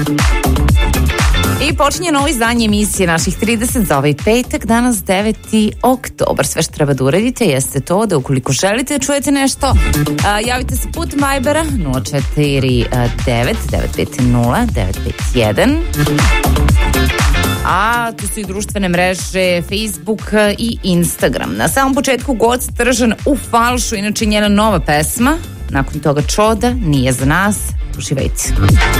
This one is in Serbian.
I počinje novo izdanje emisije naših 30 za ovaj petak, danas 9. oktobar. Sve što treba da uradite jeste to da ukoliko želite da čujete nešto, javite se putem Vibera 049 950 951. A tu su i društvene mreže Facebook i Instagram. Na samom početku Goca Tržan u falšu, inače njena nova pesma. Nakon toga Čoda, Nije za nas. Uživajte.